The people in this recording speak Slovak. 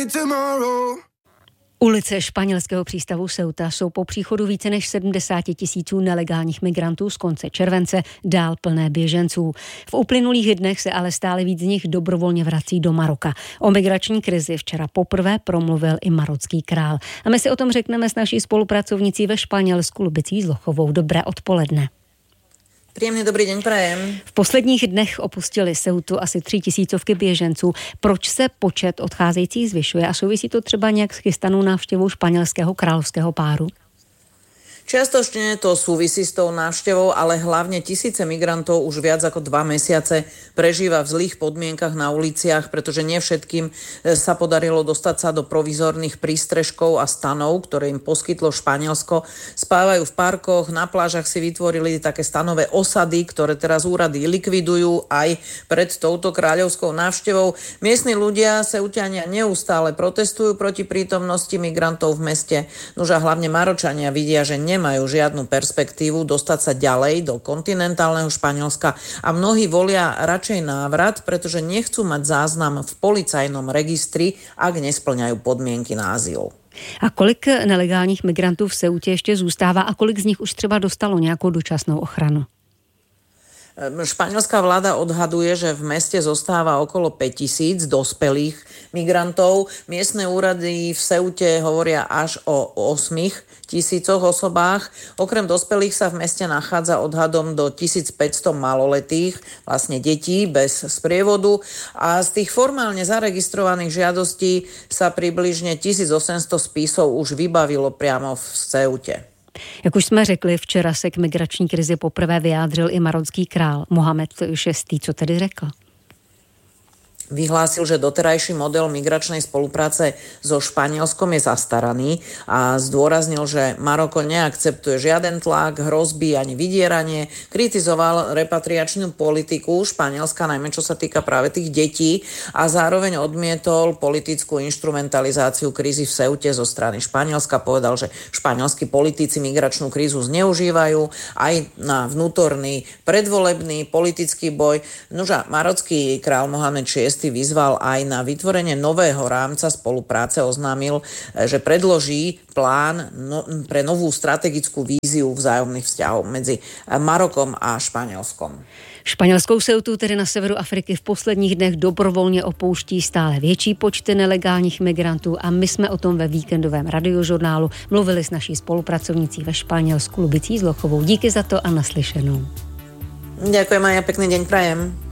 Ulice španělského přístavu Ceuta jsou po příchodu více než 70 000 nelegálních migrantů z konce července dál plné běženců. V uplynulých dnech se ale stále víc z nich dobrovolně vrací do Maroka. O migrační krizi včera poprvé promluvil i marocký král. A my si o tom řekneme s naší spolupracovnicí ve Španělsku Lubicí Zlochovou. Dobré odpoledne. Príjemný dobrý deň prajem. V posledních dnech opustili Ceutu asi 3000 běženců. Proč se počet odcházejících zvyšuje a souvisí to třeba nějak s chystanou návštěvou španělského kráľovského páru? Čiastočne to súvisí s tou návštevou, ale hlavne tisíce migrantov už viac ako 2 mesiace prežíva v zlých podmienkach na uliciach, pretože nie všetkým sa podarilo dostať sa do provizorných prístrežkov a stanov, ktoré im poskytlo Španielsko. Spávajú v parkoch, na plážach si vytvorili také stanové osady, ktoré teraz úrady likvidujú aj pred touto kráľovskou návštevou. Miestni ľudia, Ceutiania, neustále protestujú proti prítomnosti migrantov v meste. Nož a hlavne Maročania vidia, že nemajú žiadnu perspektívu dostať sa ďalej do kontinentálneho Španielska a mnohí volia radšej návrat, pretože nechcú mať záznam v policajnom registri, ak nespĺňajú podmienky na azyl. A kolik nelegálních migrantů v Ceutě ještě zůstává a kolik z nich už třeba dostalo nějakou dočasnou ochranu? Španielská vláda odhaduje, že v meste zostáva okolo 5000 dospelých migrantov. Miestne úrady v Ceute hovoria až o 8000 osobách. Okrem dospelých sa v meste nachádza odhadom do 1500 maloletých, vlastne detí bez sprievodu. A z tých formálne zaregistrovaných žiadostí sa približne 1800 spisov už vybavilo priamo v Ceute. Jak už jsme řekli, včera se k migrační krizi poprvé vyjádřil i marocký král Mohamed VI. Co tedy řekl? Vyhlásil, že doterajší model migračnej spolupráce so Španielskom je zastaraný a zdôraznil, že Maroko neakceptuje žiaden tlak, hrozby ani vydieranie. Kritizoval repatriačnú politiku Španielska, najmä čo sa týka práve tých detí, a zároveň odmietol politickú inštrumentalizáciu krízy v Ceute zo strany Španielska. Povedal, že španielskí politici migračnú krízu zneužívajú aj na vnútorný predvolebný politický boj. Nože marocký král Mohamed VI vyzval aj na vytvorenie nového rámca spolupráce, oznámil, že predloží plán pre novú strategickú víziu vzájomných vzťahov medzi Marokom a Španielskom. Španělskou Ceutu, tedy na severu Afriky, v posledních dnech dobrovolně opouští stále větší počty nelegálních migrantů a my jsme o tom ve víkendovém radiožurnálu mluvili s naší spolupracovnicí ve Španělsku Lubicí Zlochovou. Díky za to a naslyšenou. Ďakujem a ja pekný deň prajem.